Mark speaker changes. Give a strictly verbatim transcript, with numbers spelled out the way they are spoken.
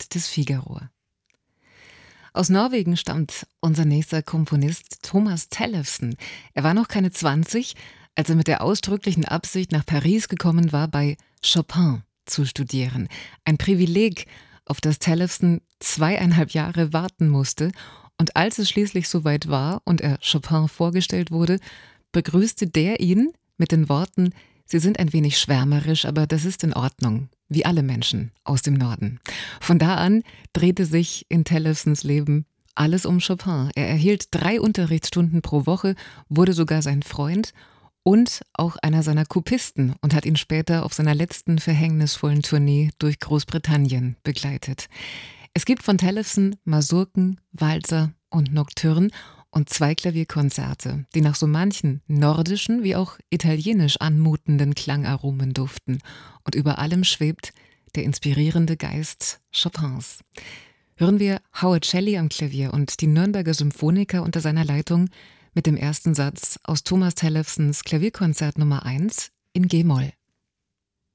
Speaker 1: Ballett des Figaro. Aus Norwegen stammt unser nächster Komponist Thomas Tellefsen. Er war noch keine zwanzig, als er mit der ausdrücklichen Absicht nach Paris gekommen war, bei Chopin zu studieren. Ein Privileg, auf das Tellefsen zweieinhalb Jahre warten musste. Und als es schließlich soweit war und er Chopin vorgestellt wurde, begrüßte der ihn mit den Worten: Sie sind ein wenig schwärmerisch, aber das ist in Ordnung, wie alle Menschen aus dem Norden. Von da an drehte sich in Tellefsens Leben alles um Chopin. Er erhielt drei Unterrichtsstunden pro Woche, wurde sogar sein Freund und auch einer seiner Kopisten und hat ihn später auf seiner letzten verhängnisvollen Tournee durch Großbritannien begleitet. Es gibt von Tellefsen Masurken, Walzer und Nocturne und zwei Klavierkonzerte, die nach so manchen nordischen wie auch italienisch anmutenden Klangaromen duften. Und über allem schwebt der inspirierende Geist Chopins. Hören wir Howard Shelley am Klavier und die Nürnberger Symphoniker unter seiner Leitung mit dem ersten Satz aus Thomas Tellefsens Klavierkonzert Nummer eins in G-Moll.